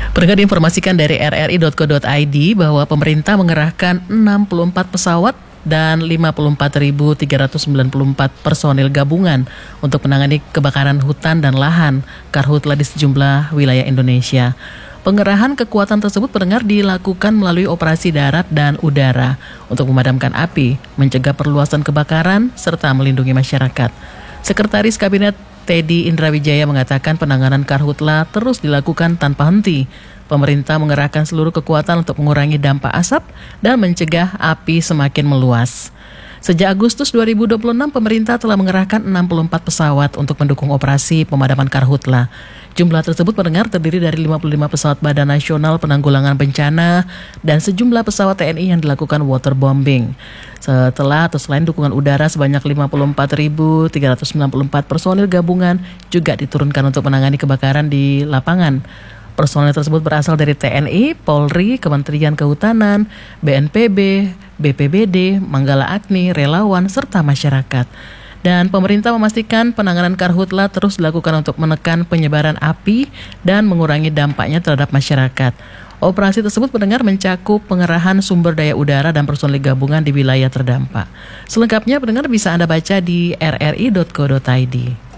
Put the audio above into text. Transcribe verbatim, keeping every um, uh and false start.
Pendengar diinformasikan dari r r i dot co dot i d bahwa pemerintah mengerahkan enam puluh empat pesawat dan lima puluh empat ribu tiga ratus sembilan puluh empat personil gabungan untuk menangani kebakaran hutan dan lahan karhutla di sejumlah wilayah Indonesia. Pengerahan kekuatan tersebut pendengar dilakukan melalui operasi darat dan udara untuk memadamkan api, mencegah perluasan kebakaran, serta melindungi masyarakat. Sekretaris Kabinet Teddy Indrawijaya mengatakan penanganan karhutla terus dilakukan tanpa henti. Pemerintah mengerahkan seluruh kekuatan untuk mengurangi dampak asap dan mencegah api semakin meluas. Sejak Agustus dua ribu dua puluh enam, pemerintah telah mengerahkan enam puluh empat pesawat untuk mendukung operasi pemadaman karhutla. Jumlah tersebut pendengar terdiri dari lima puluh lima pesawat Badan Nasional Penanggulangan Bencana dan sejumlah pesawat T N I yang dilakukan waterbombing. Setelah atau selain dukungan udara, sebanyak lima puluh empat ribu tiga ratus sembilan puluh empat personil gabungan juga diturunkan untuk menangani kebakaran di lapangan. Personel tersebut berasal dari T N I, Polri, Kementerian Kehutanan, B N P B, B P B D, Manggala Agni, relawan, serta masyarakat. Dan pemerintah memastikan penanganan karhutla terus dilakukan untuk menekan penyebaran api dan mengurangi dampaknya terhadap masyarakat. Operasi tersebut pendengar mencakup pengerahan sumber daya udara dan personil gabungan di wilayah terdampak. Selengkapnya pendengar bisa Anda baca di r r i dot co dot i d.